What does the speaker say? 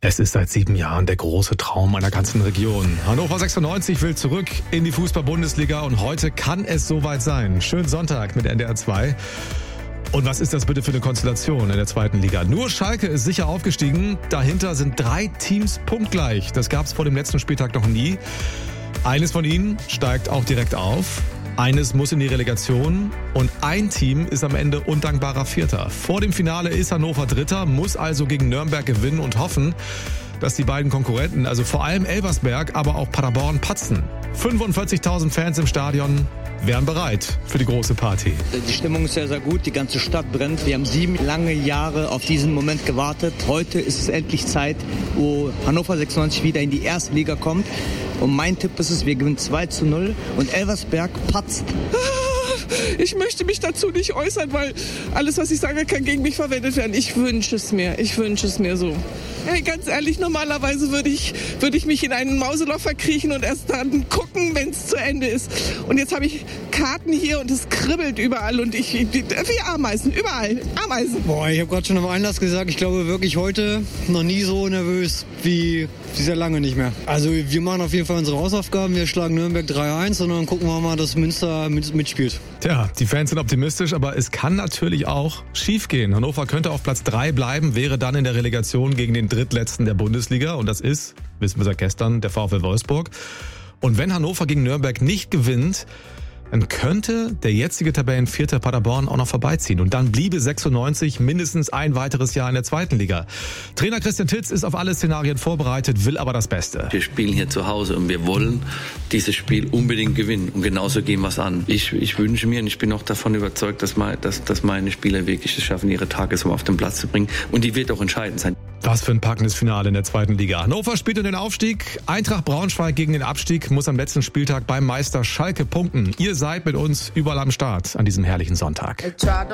Es ist seit 7 Jahren der große Traum einer ganzen Region. Hannover 96 will zurück in die Fußball-Bundesliga und heute kann es soweit sein. Schönen Sonntag mit NDR 2. Und was ist das bitte für eine Konstellation in der zweiten Liga? Nur Schalke ist sicher aufgestiegen. Dahinter sind 3 Teams punktgleich. Das gab es vor dem letzten Spieltag noch nie. Eines von ihnen steigt auch direkt auf. Eines muss in die Relegation und ein Team ist am Ende undankbarer Vierter. Vor dem Finale ist Hannover Dritter, muss also gegen Nürnberg gewinnen und hoffen, dass die beiden Konkurrenten, also vor allem Elversberg, aber auch Paderborn, patzen. 45.000 Fans im Stadion wären bereit für die große Party. Die Stimmung ist sehr, sehr gut. Die ganze Stadt brennt. Wir haben 7 lange Jahre auf diesen Moment gewartet. Heute ist es endlich Zeit, wo Hannover 96 wieder in die erste Liga kommt. Und mein Tipp ist es, wir gewinnen 2-0 und Elversberg patzt. Ich möchte mich dazu nicht äußern, weil alles, was ich sage, kann gegen mich verwendet werden. Ich wünsche es mir so. Hey, ganz ehrlich, normalerweise würde ich mich in einen Mauseloch verkriechen und erst dann gucken, wenn es zu Ende ist. Und jetzt habe ich Karten hier und es kribbelt überall und wie Ameisen, überall Ameisen. Boah, ich habe gerade schon am Einlass gesagt, ich glaube wirklich heute noch nie so nervös wie sehr lange nicht mehr. Also wir machen auf jeden Fall unsere Hausaufgaben, wir schlagen Nürnberg 3-1 und dann gucken wir mal, dass Münster mitspielt. Tja, die Fans sind optimistisch, aber es kann natürlich auch schief gehen. Hannover könnte auf Platz 3 bleiben, wäre dann in der Relegation gegen den drittletzten der Bundesliga und das ist, wissen wir seit gestern, der VfL Wolfsburg. Und wenn Hannover gegen Nürnberg nicht gewinnt, dann könnte der jetzige Tabellenvierter Paderborn auch noch vorbeiziehen. Und dann bliebe 96 mindestens ein weiteres Jahr in der zweiten Liga. Trainer Christian Titz ist auf alle Szenarien vorbereitet, will aber das Beste. Wir spielen hier zu Hause und wir wollen dieses Spiel unbedingt gewinnen. Und genauso gehen wir es an. Ich wünsche mir und ich bin auch davon überzeugt, dass meine Spieler wirklich es schaffen, ihre Tagesform auf den Platz zu bringen. Und die wird auch entscheidend sein. Was für ein packendes Finale in der zweiten Liga. Hannover spielt um den Aufstieg. Eintracht Braunschweig gegen den Abstieg muss am letzten Spieltag beim Meister Schalke punkten. Ihr seid mit uns überall am Start an diesem herrlichen Sonntag.